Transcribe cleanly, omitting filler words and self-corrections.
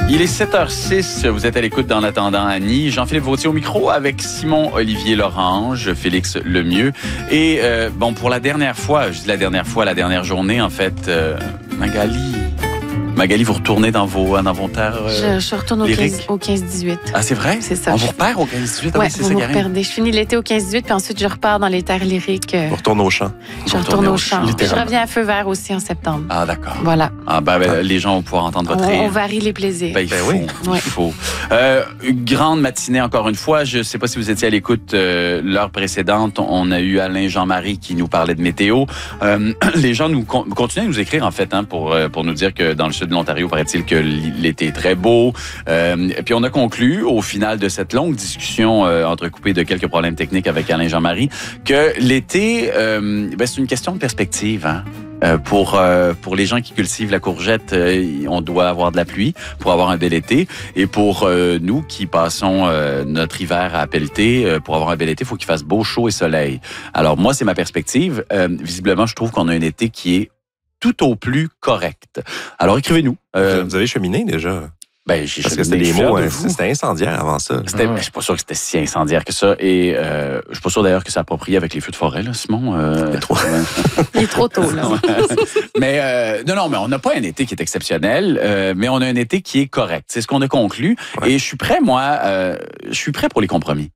Il est 7h06, vous êtes à l'écoute d'En attendant Annie. Jean-Philippe Vautier au micro avec Simon-Olivier Lorange, Félix Lemieux. Et bon, pour la dernière fois, je dis la dernière journée en fait, Magali, vous retournez dans vos terres Je retourne au 15-18. Ah, c'est vrai? C'est ça. On vous repère au 15-18? Oui, vous me reperdez. Je finis l'été au 15-18, puis ensuite je repars dans les terres lyriques. On retourne au champ. Je retourne au champ. Je reviens à Feu Vert aussi en septembre. Ah, d'accord. Voilà. Ah, les gens vont pouvoir entendre votre rire. On varie les plaisirs. Il faut. Une grande matinée encore une fois. Je ne sais pas si vous étiez à l'écoute l'heure précédente. On a eu Alain Jean-Marie qui nous parlait de météo. Les gens continuent à nous écrire en fait pour nous dire que dans le sud de l'Ontario, paraît-il que l'été est très beau. Et puis on a conclu au final de cette longue discussion entrecoupée de quelques problèmes techniques avec Alain Jean-Marie que l'été, c'est une question de perspective. Hein? Pour les gens qui cultivent la courgette, on doit avoir de la pluie pour avoir un bel été. Et pour nous qui passons notre hiver à pelleter, pour avoir un bel été, il faut qu'il fasse beau, chaud et soleil. Alors moi, c'est ma perspective. Visiblement, je trouve qu'on a un été qui est tout au plus correct. Alors écrivez-nous. Vous avez cheminé déjà? J'ai Parce que c'était des mots, c'était incendiaire avant ça. Je suis pas sûr que c'était si incendiaire que ça. Et je suis pas sûr d'ailleurs que c'est approprié avec les feux de forêt, là, Simon. Il est trop tôt, là. Mais non, mais on n'a pas un été qui est exceptionnel, mais on a un été qui est correct. C'est ce qu'on a conclu. Ouais. Et je suis prêt, moi, pour les compromis.